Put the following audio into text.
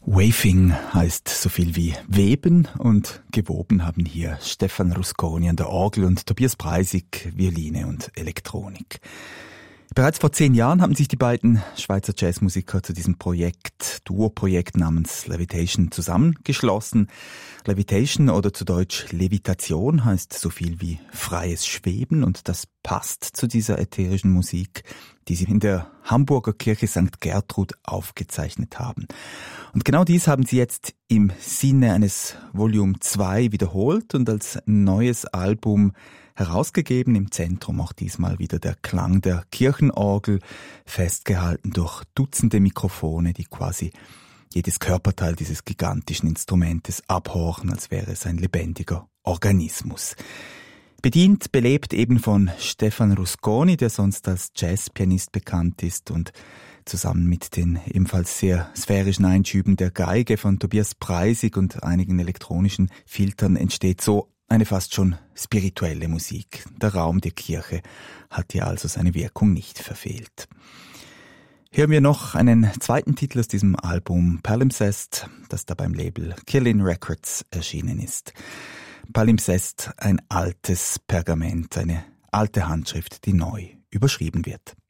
Waving heißt so viel wie weben und gewoben haben hier Stefan Rusconi an der Orgel und Tobias Preissig Violine und Elektronik. Bereits vor 10 Jahren haben sich die beiden Schweizer Jazzmusiker zu diesem Duo-Projekt namens Levitation zusammengeschlossen. Levitation oder zu Deutsch Levitation heißt so viel wie freies Schweben und das passt zu dieser ätherischen Musik, die sie in der Hamburger Kirche St. Gertrud aufgezeichnet haben. Und genau dies haben sie jetzt im Sinne eines Volume 2 wiederholt und als neues Album herausgegeben. Im Zentrum auch diesmal wieder der Klang der Kirchenorgel, festgehalten durch Dutzende Mikrofone, die quasi jedes Körperteil dieses gigantischen Instrumentes abhorchen, als wäre es ein lebendiger Organismus. Bedient, belebt eben von Stefan Rusconi, der sonst als Jazzpianist bekannt ist, und zusammen mit den ebenfalls sehr sphärischen Einschüben der Geige von Tobias Preissig und einigen elektronischen Filtern entsteht so eine fast schon spirituelle Musik. Der Raum der Kirche hat hier also seine Wirkung nicht verfehlt. Hören wir noch einen zweiten Titel aus diesem Album, Palimpsest, das da beim Label Killin Records erschienen ist. Palimpsest, ein altes Pergament, eine alte Handschrift, die neu überschrieben wird.